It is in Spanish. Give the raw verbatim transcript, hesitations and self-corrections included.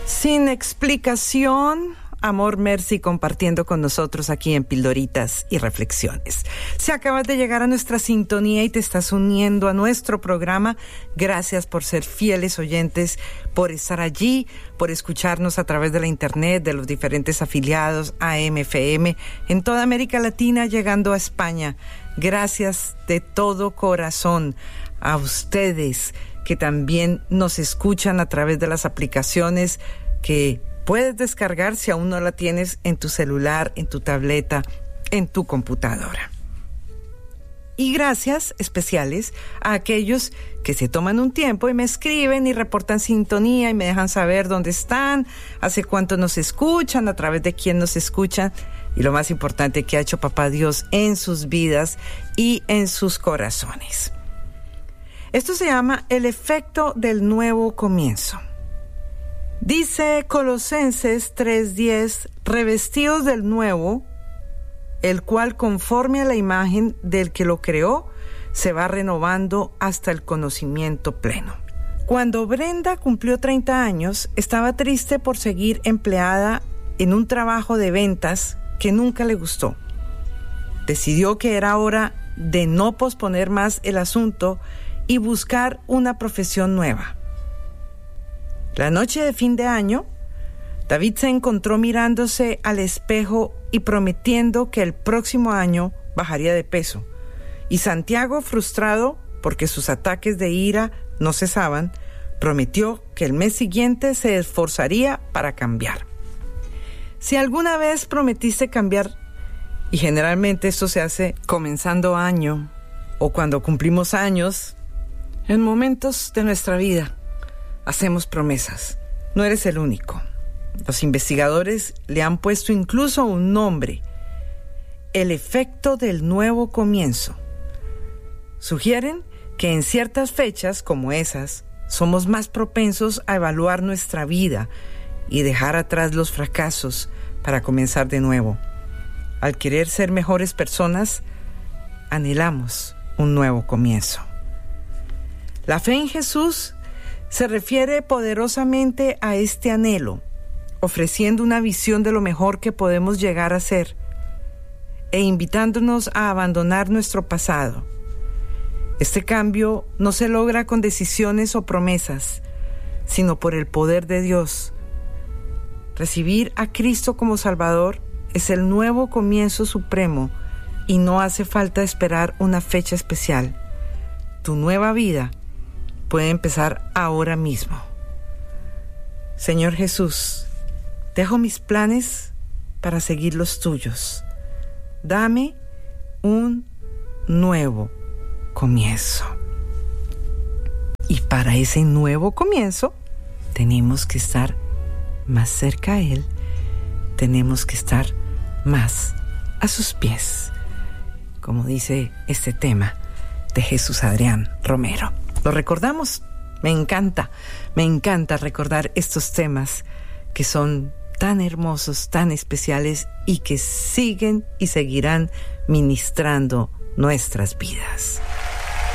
Sin explicación, amor, Mercy compartiendo con nosotros aquí en Pildoritas y Reflexiones. Si acabas de llegar a nuestra sintonía y te estás uniendo a nuestro programa, gracias por ser fieles oyentes, por estar allí, por escucharnos a través de la internet, de los diferentes afiliados A M F M en toda América Latina, llegando a España. Gracias de todo corazón a ustedes que también nos escuchan a través de las aplicaciones que puedes descargar si aún no la tienes en tu celular, en tu tableta, en tu computadora. Y gracias especiales a aquellos que se toman un tiempo y me escriben y reportan sintonía y me dejan saber dónde están, hace cuánto nos escuchan, a través de quién nos escuchan y lo más importante que ha hecho Papá Dios en sus vidas y en sus corazones. Esto se llama el efecto del nuevo comienzo. Dice Colosenses tres diez, revestidos del nuevo, el cual conforme a la imagen del que lo creó, se va renovando hasta el conocimiento pleno. Cuando Brenda cumplió treinta años, estaba triste por seguir empleada en un trabajo de ventas que nunca le gustó. Decidió que era hora de no posponer más el asunto y buscar una profesión nueva. La noche de fin de año, David se encontró mirándose al espejo y prometiendo que el próximo año bajaría de peso. Y Santiago, frustrado porque sus ataques de ira no cesaban, prometió que el mes siguiente se esforzaría para cambiar. Si alguna vez prometiste cambiar, y generalmente esto se hace comenzando año o cuando cumplimos años, en momentos de nuestra vida hacemos promesas. No eres el único. Los investigadores le han puesto incluso un nombre: el efecto del nuevo comienzo. Sugieren que en ciertas fechas como esas somos más propensos a evaluar nuestra vida y dejar atrás los fracasos para comenzar de nuevo. Al querer ser mejores personas, anhelamos un nuevo comienzo. La fe en Jesús se refiere poderosamente a este anhelo, ofreciendo una visión de lo mejor que podemos llegar a ser e invitándonos a abandonar nuestro pasado. Este cambio no se logra con decisiones o promesas, sino por el poder de Dios. Recibir a Cristo como Salvador es el nuevo comienzo supremo y no hace falta esperar una fecha especial. Tu nueva vida puede empezar ahora mismo. Señor Jesús, dejo mis planes para seguir los tuyos. Dame un nuevo comienzo. Y para ese nuevo comienzo tenemos que estar más cerca a Él, tenemos que estar más a sus pies, como dice este tema de Jesús Adrián Romero. Lo recordamos, me encanta, me encanta recordar estos temas que son tan hermosos, tan especiales y que siguen y seguirán ministrando nuestras vidas.